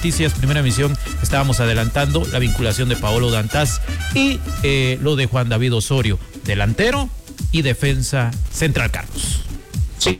Noticias, primera emisión, estábamos adelantando la vinculación de Paolo Dantas y lo de Juan David Osorio, delantero y defensa central, Carlos. Sí.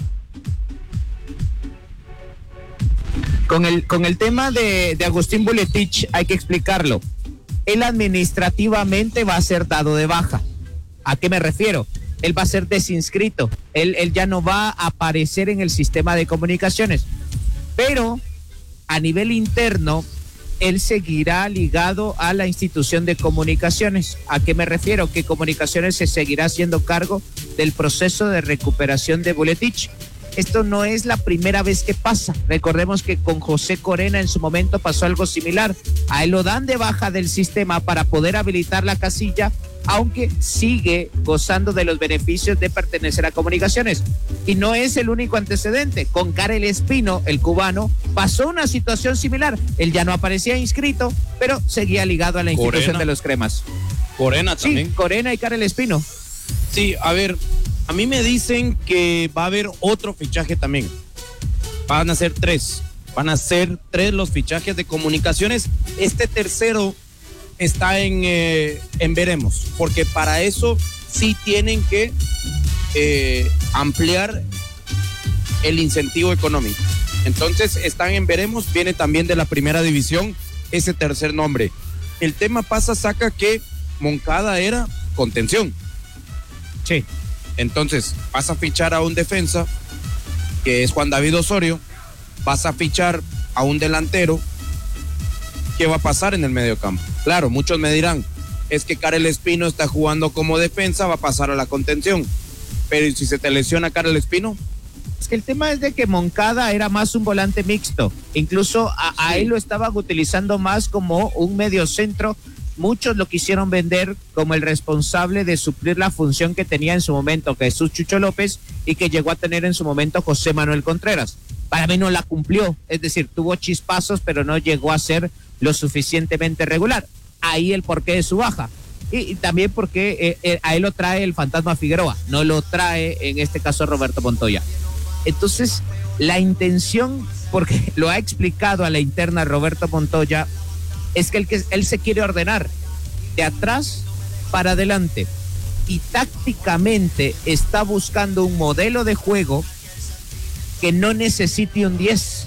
Con el tema de Agustín Buletich hay que explicarlo. Él administrativamente va a ser dado de baja. ¿A qué me refiero? Él va a ser desinscrito. Él ya no va a aparecer en el sistema de comunicaciones. Pero a nivel interno, él seguirá ligado a la institución de comunicaciones. ¿A qué me refiero? Que Comunicaciones se seguirá haciendo cargo del proceso de recuperación de Buletich. Esto no es la primera vez que pasa. Recordemos que con José Corena en su momento pasó algo similar. A él lo dan de baja del sistema para poder habilitar la casilla, aunque sigue gozando de los beneficios de pertenecer a Comunicaciones. Y no es el único antecedente. Con Karel Espino, el cubano, pasó una situación similar. Él ya no aparecía inscrito, pero seguía ligado a la institución Corena. de los cremas. Corena también. Sí, Corena y Karel Espino. Sí, a ver, a mí me dicen que va a haber otro fichaje también. Van a ser tres los fichajes de Comunicaciones. Este tercero está en veremos, porque para eso sí tienen que ampliar el incentivo económico. Entonces están en veremos, viene también de la primera división ese tercer nombre. El tema saca que Moncada era contención. Sí. Entonces vas a fichar a un defensa, que es Juan David Osorio, vas a fichar a un delantero. ¿Qué va a pasar en el mediocampo? Claro, muchos me dirán, es que Karel Espino está jugando como defensa, va a pasar a la contención. Pero si se te lesiona Karel Espino. Es que el tema es de que Moncada era más un volante mixto. Incluso a él lo estaban utilizando más como un mediocentro. Muchos lo quisieron vender como el responsable de suplir la función que tenía en su momento Jesús Chucho López y que llegó a tener en su momento José Manuel Contreras. Para mí no la cumplió, es decir, tuvo chispazos, pero no llegó a ser lo suficientemente regular. Ahí el porqué de su baja. Y también porque a él lo trae el Fantasma Figueroa, no lo trae en este caso Roberto Montoya. Entonces, la intención, porque lo ha explicado a la interna Roberto Montoya, es que él se quiere ordenar de atrás para adelante y tácticamente está buscando un modelo de juego que no necesite un 10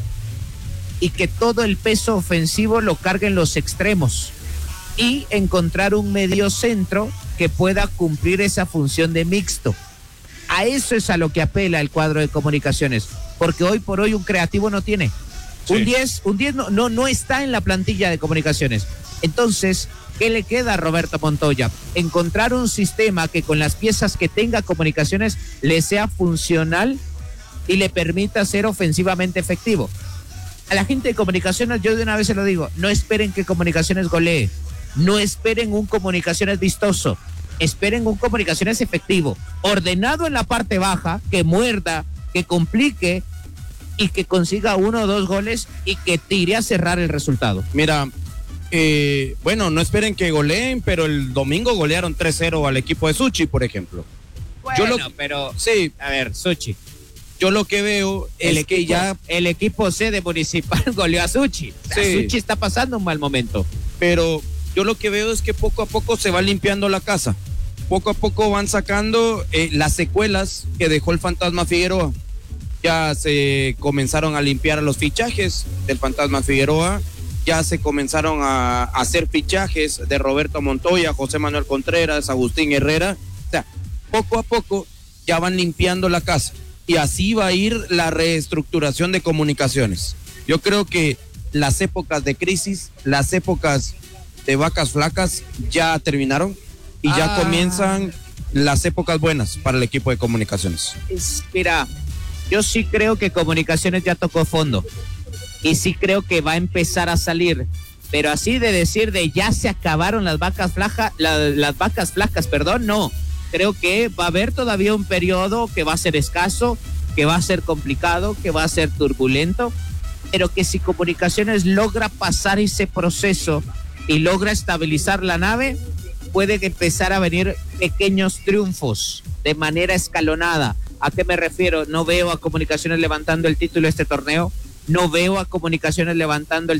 y que todo el peso ofensivo lo carguen los extremos y encontrar un mediocentro que pueda cumplir esa función de mixto. A eso es a lo que apela el cuadro de Comunicaciones, porque hoy por hoy un creativo no tiene. Sí. Un 10 no está en la plantilla de Comunicaciones. Entonces, ¿qué le queda a Roberto Montoya? Encontrar un sistema que con las piezas que tenga Comunicaciones le sea funcional y le permita ser ofensivamente efectivo. A la gente de Comunicaciones, yo de una vez se lo digo, no esperen que Comunicaciones golee, no esperen un Comunicaciones vistoso, esperen un Comunicaciones efectivo, ordenado en la parte baja, que muerda, que complique y que consiga 1 o 2 goles y que tire a cerrar el resultado. Mira, bueno, no esperen que goleen, pero el domingo golearon 3-0 al equipo de Suchi, por ejemplo. Bueno, pero sí, a ver, Suchi. Yo lo que veo es que ya el equipo C de Municipal goleó a Suchi. Sí. Suchi está pasando un mal momento. Pero yo lo que veo es que poco a poco se va limpiando la casa. Poco a poco van sacando las secuelas que dejó el Fantasma Figueroa. Ya se comenzaron a limpiar los fichajes del Fantasma Figueroa. Ya se comenzaron a hacer fichajes de Roberto Montoya, José Manuel Contreras, Agustín Herrera. O sea, poco a poco ya van limpiando la casa. Y así va a ir la reestructuración de Comunicaciones. Yo creo que las épocas de crisis, las épocas de vacas flacas ya terminaron y ya comienzan las épocas buenas para el equipo de Comunicaciones. Mira, yo sí creo que Comunicaciones ya tocó fondo y sí creo que va a empezar a salir, pero así de decir de ya se acabaron las vacas flacas, no. Creo que va a haber todavía un periodo que va a ser escaso, que va a ser complicado, que va a ser turbulento, pero que si Comunicaciones logra pasar ese proceso y logra estabilizar la nave, puede empezar a venir pequeños triunfos de manera escalonada. ¿A qué me refiero? No veo a Comunicaciones levantando el título de este torneo, no veo a Comunicaciones levantando el